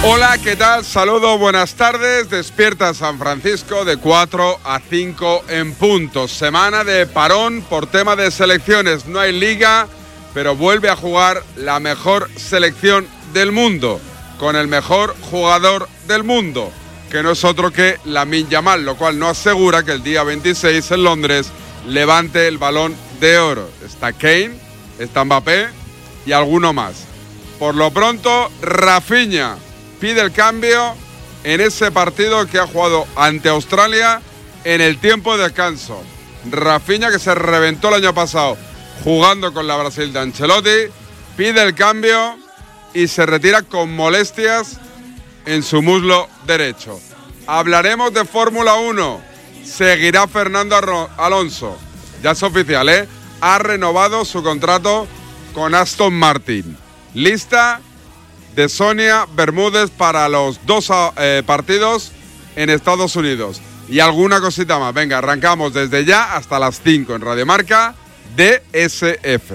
Hola, ¿qué tal? Saludos, buenas tardes. Despierta San Francisco de 4 a 5 en punto. Semana de parón por tema de selecciones. No hay liga, pero vuelve a jugar la mejor selección del mundo, con el mejor jugador del mundo, que no es otro que Lamine Yamal, lo cual no asegura que el día 26 en Londres levante el Balón de Oro. Está Kane, está Mbappé y alguno más. Por lo pronto, Rafinha pide el cambio en ese partido que ha jugado ante Australia en el tiempo de descanso. Rafinha, que se reventó el año pasado jugando con la Brasil de Ancelotti, pide el cambio y se retira con molestias en su muslo derecho. Hablaremos de Fórmula 1. Seguirá Fernando Alonso. Ya es oficial, ¿eh? Ha renovado su contrato con Aston Martin. Lista de Sonia Bermúdez para los 2 partidos en Estados Unidos. Y alguna cosita más. Venga, arrancamos desde ya hasta las 5 en Radio Marca, DSF.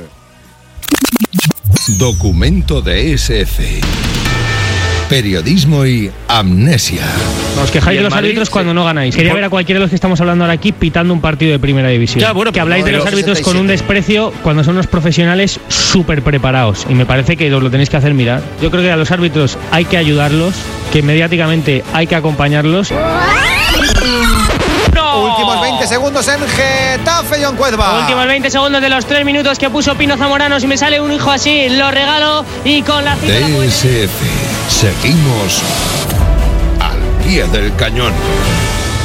Documento de SF. Periodismo y amnesia. Os quejáis de los árbitros cuando no ganáis. Quería ver a cualquiera de los que estamos hablando ahora aquí pitando un partido de primera división. Ya, bueno, que habláis de los árbitros 67. Con un desprecio cuando son unos profesionales súper preparados. Y me parece que os lo tenéis que hacer mirar. Yo creo que a los árbitros hay que ayudarlos, que mediáticamente hay que acompañarlos. Últimos 20 segundos en Getafe, John Cuezba. Últimos 20 segundos de los 3 minutos que puso Pino Zamorano. Si me sale un hijo así, lo regalo. Y con la cita DSF. Seguimos al pie del cañón.